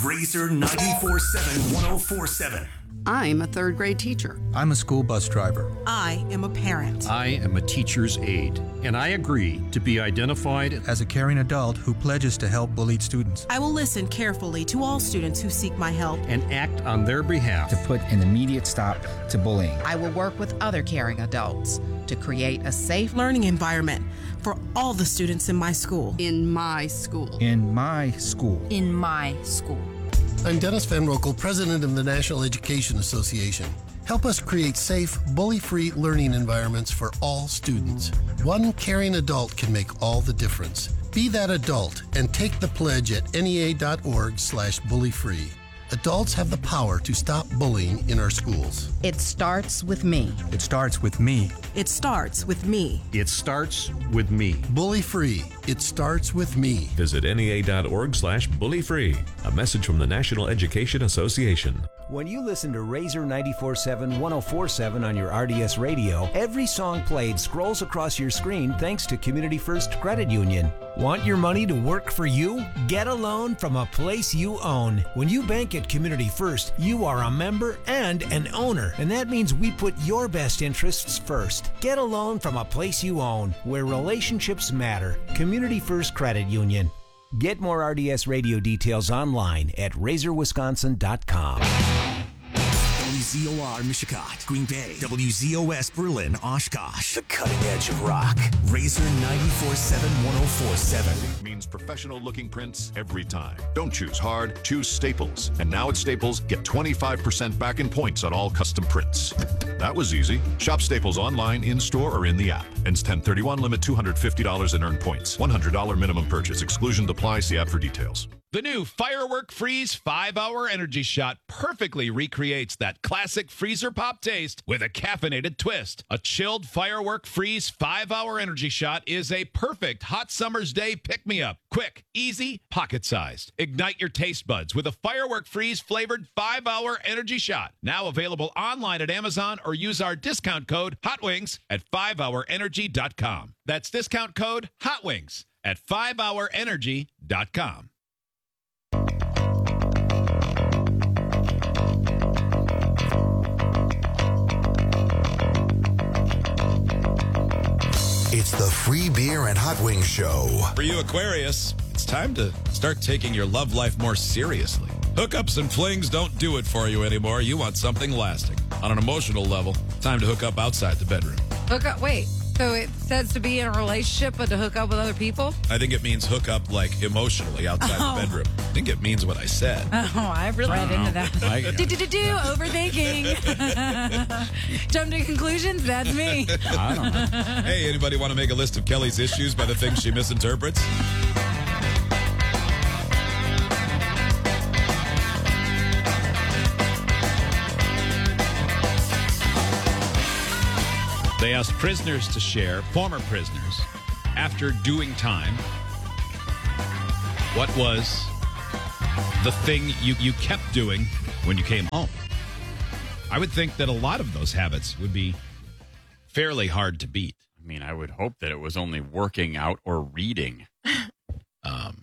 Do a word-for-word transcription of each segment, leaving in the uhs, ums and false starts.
Razor ninety-four point seven, one oh four point seven. I'm a third grade teacher. I'm a school bus driver. I am a parent. I am a teacher's aide, and I agree to be identified as a caring adult who pledges to help bullied students. I will listen carefully to all students who seek my help and act on their behalf to put an immediate stop to bullying. I will work with other caring adults to create a safe learning environment for all the students in my school. In my school. In my school. In my school. I'm Dennis Van Rokel, president of the National Education Association. Help us create safe, bully-free learning environments for all students. One caring adult can make all the difference. Be that adult and take the pledge at N E A dot org slash bully free. Adults have the power to stop bullying in our schools. It starts with me. It starts with me. It starts with me. It starts with me. Bully free. It starts with me. Visit N E A dot org slash bully free. A message from the National Education Association. When you listen to Razor ninety-four point seven, one oh four point seven on your R D S radio, every song played scrolls across your screen thanks to Community First Credit Union. Want your money to work for you? Get a loan from a place you own. When you bank at Community First, you are a member and an owner, and that means we put your best interests first. Get a loan from a place you own, where relationships matter. Community First Credit Union. Get more R D S radio details online at razor wisconsin dot com. W Z O R Mishicot, Green Bay. W Z O S Berlin, Oshkosh. The cutting edge of rock. Razor ninety-four point seven, one oh four point seven. Means professional looking prints every time. Don't choose hard, choose Staples. And now at Staples, get twenty-five percent back in points on all custom prints. That was easy. Shop Staples online, in-store, or in the app. Ends ten thirty-one, limit two hundred fifty dollars in earned points. one hundred dollars minimum purchase. Exclusion applies. See app for details. The new Firework Freeze five hour Energy Shot perfectly recreates that classic freezer pop taste with a caffeinated twist. A chilled Firework Freeze five hour Energy Shot is a perfect hot summer's day pick-me-up. Quick, easy, pocket-sized. Ignite your taste buds with a Firework Freeze flavored five hour Energy Shot. Now available online at Amazon or use our discount code HOTWINGS at five hour energy dot com. That's discount code HOTWINGS at five hour energy dot com. It's the Free Beer and Hot Wings Show. For you, Aquarius, it's time to start taking your love life more seriously. Hookups and flings don't do it for you anymore. You want something lasting. On an emotional level, time to hook up outside the bedroom. Hook up, wait. So it says to be in a relationship, but to hook up with other people? I think it means hook up, like, emotionally outside oh. the bedroom. I think it means what I said. Oh, I really read into that. Do-do-do-do, overthinking. Jump to conclusions, that's me. I don't know. Hey, anybody want to make a list of Kelly's issues by the things she misinterprets? They asked prisoners to share, former prisoners, after doing time, what was the thing you, you kept doing when you came home? I would think that a lot of those habits would be fairly hard to beat. I mean, I would hope that it was only working out or reading. um,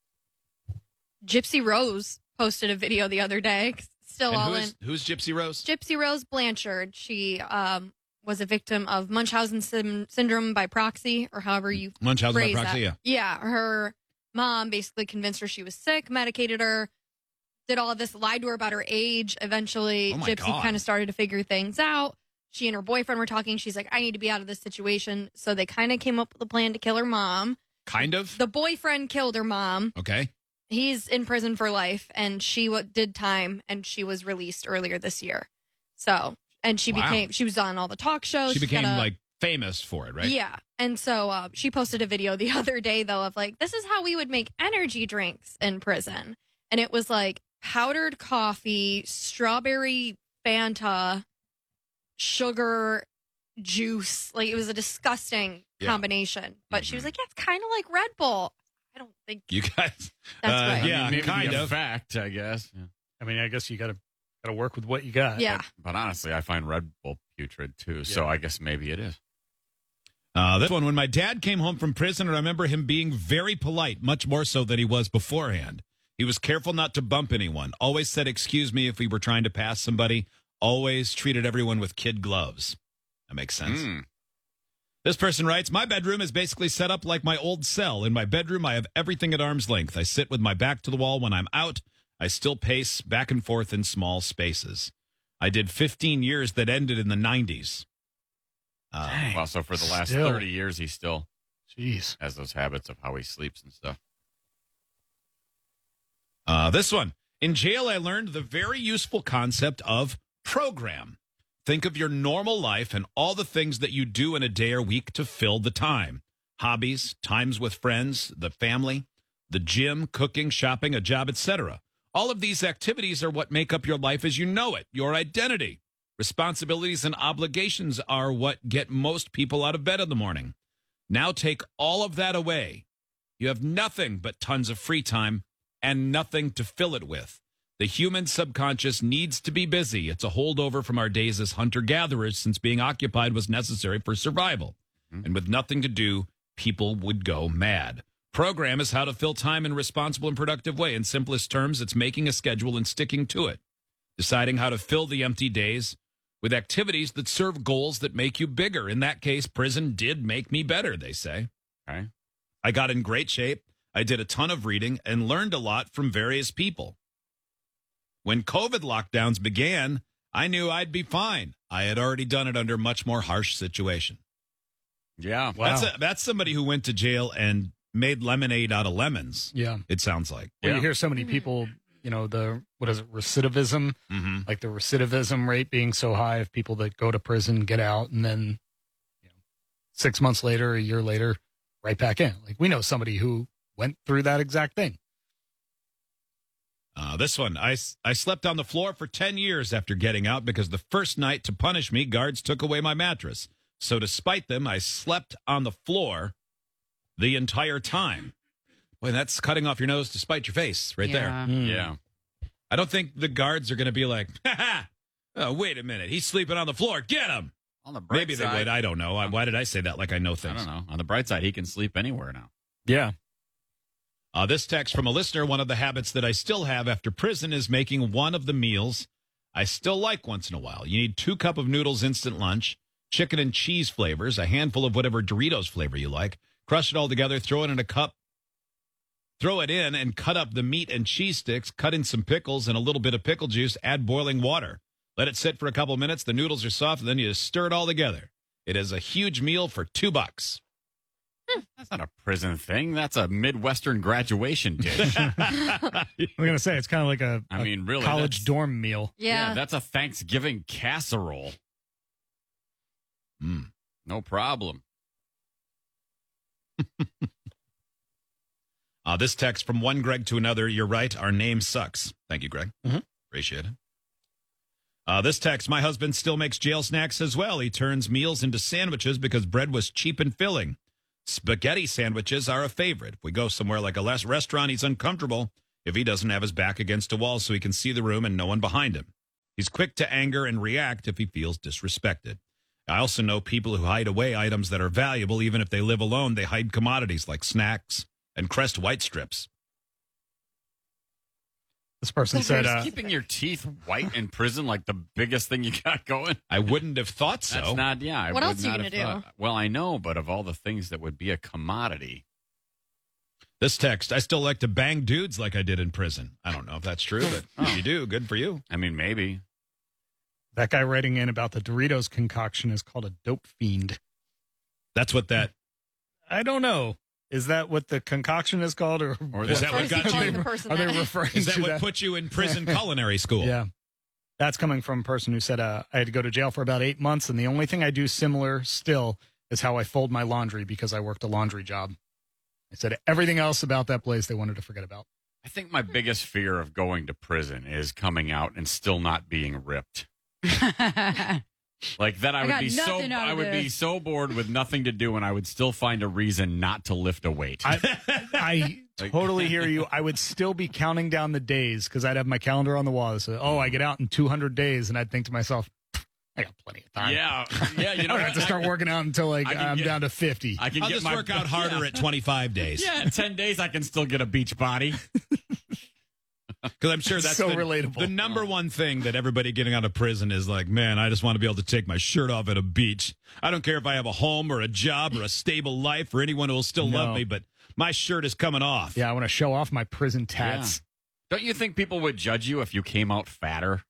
Gypsy Rose posted a video the other day. Still all who's, in. Who's Gypsy Rose? Gypsy Rose Blanchard. She um, was a victim of Munchausen sim- syndrome by proxy, or however you Munchausen phrase by proxy, that. yeah. Yeah, her mom basically convinced her she was sick, medicated her, did all of this, lied to her about her age. Eventually, oh Gypsy kind of started to figure things out. She and her boyfriend were talking. She's like, I need to be out of this situation. So they kind of came up with a plan to kill her mom. Kind of? The boyfriend killed her mom. Okay. He's in prison for life, and she w- did time, and she was released earlier this year. So, and she Wow. became, she was on all the talk shows. She She's became, got a- like, famous for it, right? Yeah. And so uh, she posted a video the other day, though, of like, this is how we would make energy drinks in prison. And it was like powdered coffee, strawberry Fanta, sugar, juice. Like, it was a disgusting Yeah. combination. But Mm-hmm. she was like, yeah, it's kind of like Red Bull. I don't think You guys. that's uh, right. Yeah, I mean, maybe kind the of. fact, I guess. Yeah. I mean, I guess you got to got to work with what you got. Yeah. But, but honestly, I find Red Bull putrid too. So Yeah. I guess maybe it is. Uh, this one, when my dad came home from prison, I remember him being very polite, much more so than he was beforehand. He was careful not to bump anyone. Always said excuse me if we were trying to pass somebody. Always treated everyone with kid gloves. That makes sense. Mm. This person writes, my bedroom is basically set up like my old cell. In my bedroom, I have everything at arm's length. I sit with my back to the wall when I'm out. I still pace back and forth in small spaces. I did fifteen years that ended in the nineties. Uh, well, so for the last Still. thirty years, he still Jeez. has those habits of how he sleeps and stuff. Uh, this one. In jail, I learned the very useful concept of program. Think of your normal life and all the things that you do in a day or week to fill the time. Hobbies, times with friends, the family, the gym, cooking, shopping, a job, et cetera. All of these activities are what make up your life as you know it, your identity. Responsibilities and obligations are what get most people out of bed in the morning. Now take all of that away. You have nothing but tons of free time and nothing to fill it with. The human subconscious needs to be busy. It's a holdover from our days as hunter-gatherers, since being occupied was necessary for survival. Mm-hmm. And with nothing to do, people would go mad. Program is how to fill time in a responsible and productive way. In simplest terms, it's making a schedule and sticking to it. Deciding how to fill the empty days with activities that serve goals that make you bigger. In that case, prison did make me better, they say. Okay. I got in great shape. I did a ton of reading and learned a lot from various people. When COVID lockdowns began, I knew I'd be fine. I had already done it under a much more harsh situation. Yeah. Wow. That's, a, that's somebody who went to jail and made lemonade out of lemons. Yeah. It sounds like. Well, yeah. You hear so many people, you know, the, what is it, recidivism, mm-hmm. like the recidivism rate being so high of people that go to prison, get out, and then you know, six months later, a year later, right back in. Like we know somebody who went through that exact thing. Uh, this one, I, I slept on the floor for ten years after getting out because the first night, to punish me, guards took away my mattress. So to spite them, I slept on the floor the entire time. Boy, that's cutting off your nose to spite your face right Yeah. there. Mm. Yeah. I don't think the guards are going to be like, ha ha, oh, wait a minute, he's sleeping on the floor, get him. On the bright Maybe side, they would, I don't know. I, why did I say that like I know I things? don't know. On the bright side, he can sleep anywhere now. Yeah. Uh, this text from a listener, one of the habits that I still have after prison is making one of the meals I still like once in a while. You need two cup of noodles instant lunch, chicken and cheese flavors, a handful of whatever Doritos flavor you like, crush it all together, throw it in a cup, throw it in and cut up the meat and cheese sticks, cut in some pickles and a little bit of pickle juice, add boiling water. Let it sit for a couple minutes, the noodles are soft, and then you just stir it all together. It is a huge meal for two bucks. That's not a prison thing. That's a Midwestern graduation dish. I'm going to say it's kind of like a, I a mean, really, college that's- dorm meal. Yeah. That's a Thanksgiving casserole. Mm. No problem. Uh, this text from one Greg to another. You're right. Our name sucks. Thank you, Greg. Mm-hmm. Appreciate it. Uh, this text, my husband still makes jail snacks as well. He turns meals into sandwiches because bread was cheap and filling. Spaghetti sandwiches are a favorite. If we go somewhere like a less restaurant, he's uncomfortable if he doesn't have his back against a wall so he can see the room and no one behind him. He's quick to anger and react if he feels disrespected. I also know people who hide away items that are valuable. Even if they live alone, they hide commodities like snacks and Crest White strips. This person said, Is uh, keeping your teeth white in prison like the biggest thing you got going? I wouldn't have thought so. That's not, yeah. I What would else are you not gonna have do? thought- Well, I know, but of all the things that would be a commodity. This text, I still like to bang dudes like I did in prison. I don't know if that's true, but if you do, good for you. I mean, maybe. that guy writing in about the Doritos concoction is called a dope fiend. That's what that... I don't know. Is that what the concoction is called? Or, Or is that what got are you? they, the person are they that- referring Is that to what that? put you in prison culinary school? Yeah. That's coming from a person who said, uh, I had to go to jail for about eight months, and the only thing I do similar still is how I fold my laundry because I worked a laundry job. I said everything else about that place they wanted to forget about. I think my biggest fear of going to prison is coming out and still not being ripped. Like that, I, I would got be so nothing out I of would be this. so bored with nothing to do, and I would still find a reason not to lift a weight. I, I totally hear you. I would still be counting down the days because I'd have my calendar on the wall. that said, oh, I get out in two hundred days, and I'd think to myself, I got plenty of time. yeah, yeah. You I know, don't have to start working out until like I can I'm get- down to fifty. I can I'll get just my work out harder yeah. at twenty-five days. Yeah, in ten days I can still get a beach body. Because I'm sure that's so the, relatable. the number one thing that everybody getting out of prison is like, man, I just want to be able to take my shirt off at a beach. I don't care if I have a home or a job or a stable life or anyone who will still No. love me, but my shirt is coming off. Yeah, I want to show off my prison tats. Don't you think people would judge you if you came out fatter?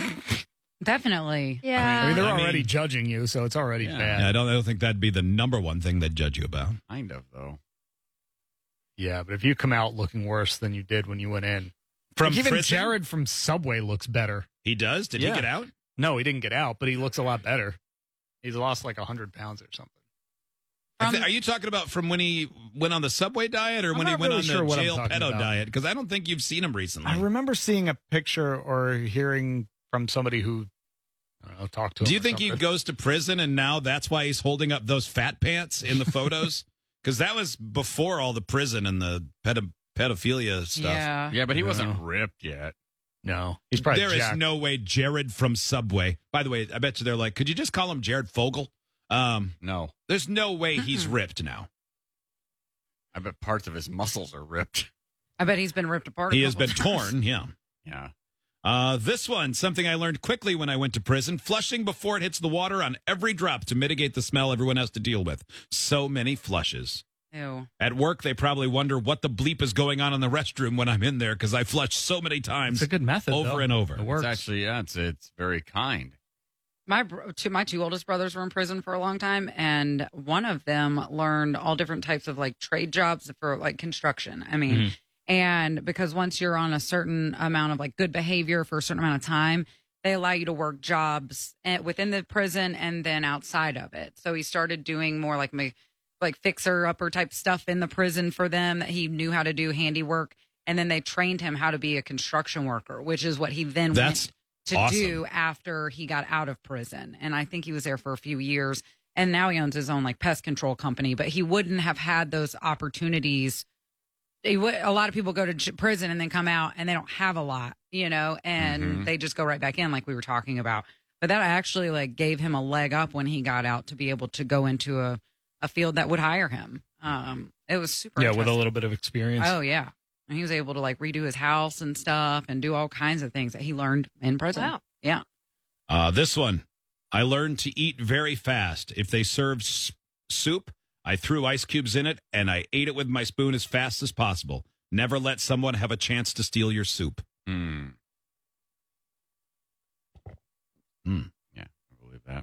Definitely. Yeah. I mean, they're I mean- already judging you, so it's already Yeah. bad. Yeah, I don't, I don't think that'd be the number one thing they'd judge you about. Kind of, though. Yeah, but if you come out looking worse than you did when you went in. From Like, even prison? Jared from Subway looks better. He does? Did he Yeah. get out? No, he didn't get out, but he looks a lot better. He's lost like one hundred pounds or something. I thi- are you talking about from when he went on the Subway diet or I'm when he not went really on sure the what I'm jail talking pedo about. diet? Because I don't think you've seen him recently. I remember seeing a picture or hearing from somebody who, I don't know, talked to him. Do you or think he something. goes to prison and now that's why he's holding up those fat pants in the photos? Because that was before all the prison and the pedo- pedophilia stuff. Yeah. Yeah, but he No. wasn't ripped yet. No, he's probably There is jacked. no way Jared from Subway. By the way, I bet you they're like, could you just call him Jared Fogle? Um, No. there's no way he's ripped now. I bet parts of his muscles are ripped. I bet he's been ripped apart. a He has couple been times. torn, yeah. Yeah. Uh, this one, something I learned quickly when I went to prison, flushing before it hits the water on every drop to mitigate the smell everyone has to deal with. So many flushes. Ew. At work, they probably wonder what the bleep is going on in the restroom when I'm in there because I flush so many times. It's a good method, over though. and over. It works. It's actually, yeah, it's, it's very kind. My bro- two, my two oldest brothers were in prison for a long time, and one of them learned all different types of like trade jobs for like construction. I mean, Mhm. and because once you're on a certain amount of like good behavior for a certain amount of time, they allow you to work jobs at, within the prison and then outside of it. So he started doing more like me, like fixer upper type stuff in the prison for them that he knew how to do handiwork, and then they trained him how to be a construction worker, which is what he then That's went to awesome. do after he got out of prison. And I think he was there for a few years, and now he owns his own like pest control company, but he wouldn't have had those opportunities. He would, a lot of people go to j- prison and then come out and they don't have a lot, you know, and Mhm. they just go right back in like we were talking about. But that actually like gave him a leg up when he got out to be able to go into a, a field that would hire him. Um, it was super Yeah, with a interesting. little bit of experience. Oh yeah. And he was able to like redo his house and stuff and do all kinds of things that he learned in prison. Wow. Yeah. Uh, this one, I learned to eat very fast. If they served s- soup, I threw ice cubes in it and I ate it with my spoon as fast as possible. Never let someone have a chance to steal your soup. Hmm. Hmm. Yeah, I believe that.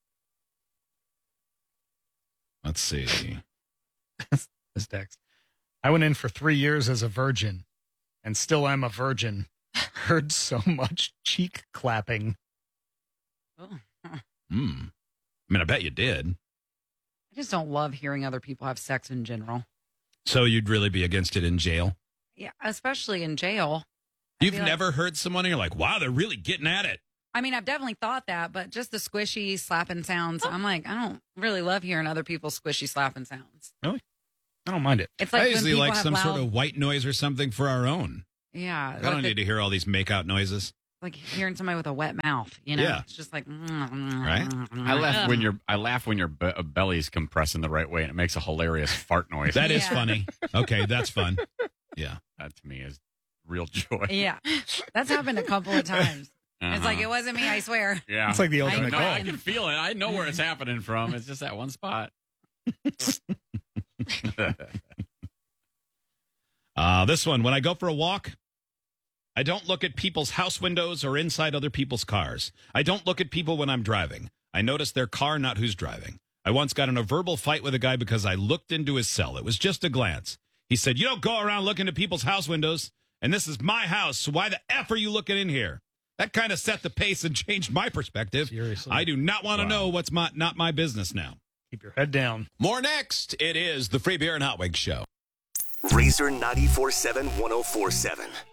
Let's see. This text. I went in for three years as a virgin and still am a virgin. Heard so much cheek clapping. Oh. Hmm. I mean, I bet you did. I just don't love hearing other people have sex in general. So you'd really be against it in jail? Yeah, especially in jail. I'd You've be like- never heard someone and you're like, wow, they're really getting at it. I mean, I've definitely thought that, but just the squishy slapping sounds, I'm like, I don't really love hearing other people's squishy slapping sounds. Really? I don't mind it. It's like I when usually people like have some loud, sort of white noise or something for our own. yeah, I don't like, need to hear all these make-out noises. like hearing somebody with a wet mouth. You know, Yeah. it's just like Right? I laugh when your I laugh when your be- belly's compressing the right way, and it makes a hilarious fart noise. That is Yeah. funny. Okay, that's fun. Yeah. That to me is real joy. Yeah, that's happened a couple of times. It's Uh-huh. like it wasn't me, I swear. Yeah, It's like the I ultimate no, goal. I can feel it. I know where it's happening from. It's just that one spot. Uh, this one, when I go for a walk, I don't look at people's house windows or inside other people's cars. I don't look at people when I'm driving. I notice their car, not who's driving. I once got in a verbal fight with a guy because I looked into his cell. It was just a glance. He said, you don't go around looking at people's house windows, and this is my house, so why the F are you looking in here? That kind of set the pace and changed my perspective. Seriously. I do not want to Wow. know what's my, not my business now. Keep your head down. More next. It is the Free Beer and Hot Wings Show. Razor ninety-four seven, one oh four seven.